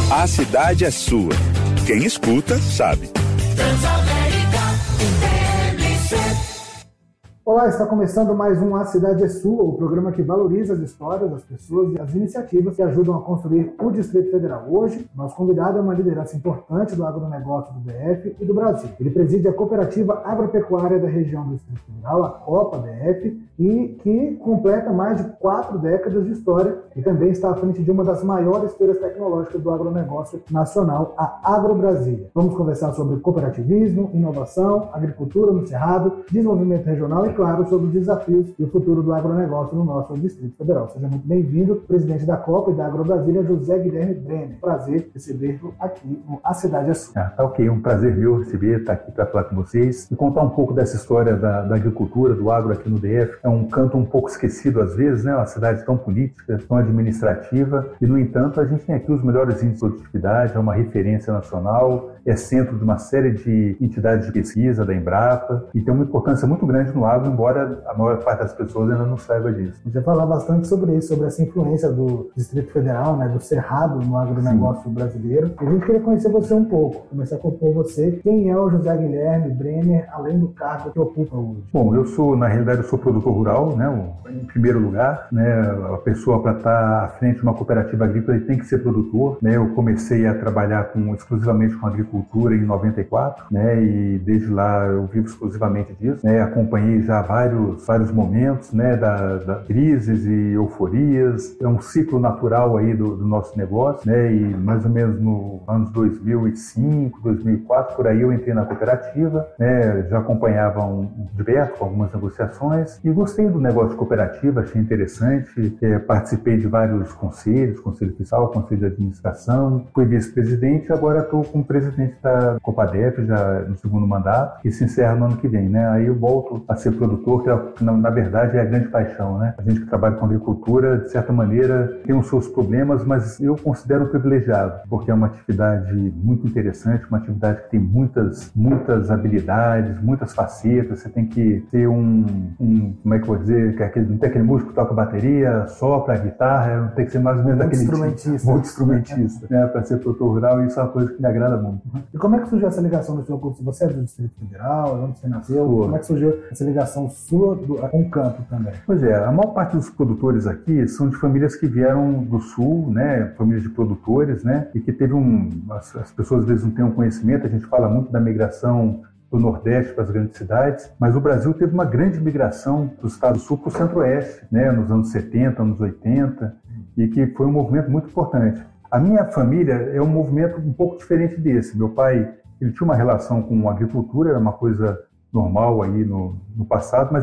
A cidade é sua. Quem escuta, sabe. Olá, está começando mais um A Cidade é Sua, o programa que valoriza as histórias, as pessoas e as iniciativas que ajudam a construir o Distrito Federal. Hoje, nosso convidado é uma liderança importante do agronegócio do DF e do Brasil. Ele preside a Cooperativa Agropecuária da região do Distrito Federal, a Copa DF, e que completa mais de 4 décadas de história e também está à frente de uma das maiores feiras tecnológicas do agronegócio nacional, a AgroBrasília. Vamos conversar sobre cooperativismo, inovação, agricultura no Cerrado, desenvolvimento regional e, claro, sobre os desafios e o futuro do agronegócio no nosso Distrito Federal. Seja muito bem-vindo, presidente da Copa e da AgroBrasília, José Guilherme Brenner. Prazer recebê-lo aqui no A Cidade é Sua. Tá ok, um prazer meu receber, estar aqui para falar com vocês e contar um pouco dessa história da agricultura, do agro aqui no DF. É um canto um pouco esquecido às vezes, né? Uma cidade tão política, tão administrativa e, no entanto, a gente tem aqui os melhores índices de produtividade, é uma referência nacional, é centro de uma série de entidades de pesquisa, da Embrapa, e tem uma importância muito grande no agro, embora a maior parte das pessoas ainda não saiba disso. Você falar bastante sobre isso, sobre essa influência do Distrito Federal, né, do Cerrado no agronegócio brasileiro. E a gente queria conhecer você um pouco, começar com você. Quem é o José Guilherme Brenner, além do cargo que ocupa hoje? Bom, na realidade, eu sou produtor rural, né, em primeiro lugar, né, a pessoa para estar à frente de uma cooperativa agrícola ele tem que ser produtor, né. Eu comecei a trabalhar exclusivamente com agricultura em 94, né, e desde lá eu vivo exclusivamente disso, né. Acompanhei já vários momentos, né, da crises e euforias. É um ciclo natural aí do nosso negócio, né, e mais ou menos nos anos 2005, 2004, por aí eu entrei na cooperativa, né, já acompanhava diverso com algumas negociações e gostei do negócio cooperativa, achei interessante, participei de vários conselhos, conselho fiscal, conselho de administração, fui vice-presidente e agora estou como presidente da Copadef, já no segundo mandato, que se encerra no ano que vem, né, aí eu volto a ser produtor, que na verdade é a grande paixão, né, a gente que trabalha com agricultura, de certa maneira, tem os seus problemas, mas eu considero privilegiado, porque é uma atividade muito interessante, uma atividade que tem muitas habilidades, muitas facetas, você tem que ter como é que eu vou dizer, não tem aquele músico que toca bateria, sopra a guitarra, não tem que ser mais ou menos daquele muito instrumentista, né, para ser produtor rural, e isso é uma coisa que me agrada muito. E como é que surgiu essa ligação do seu curso? Você é do Distrito Federal, onde você nasceu? Como é que surgiu essa ligação sua com o campo também? Pois é, a maior parte dos produtores aqui são de famílias que vieram do sul, né, famílias de produtores, né, e que teve as pessoas às vezes não têm um conhecimento, a gente fala muito da migração do Nordeste para as grandes cidades, mas o Brasil teve uma grande migração do estado do Sul para o Centro-Oeste, né, nos anos 70, anos 80, e que foi um movimento muito importante. A minha família é um movimento um pouco diferente desse. Meu pai, ele tinha uma relação com a agricultura, era uma coisa normal aí no passado, mas